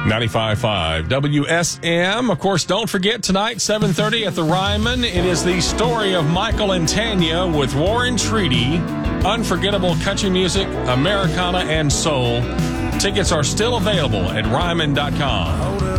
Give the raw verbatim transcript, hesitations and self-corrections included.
ninety-five point five W S M. Of course, don't forget tonight, seven thirty at the Ryman. It is the story of Michael and Tanya with Warren Treaty. Unforgettable country music, Americana, and soul. Tickets are still available at ryman dot com.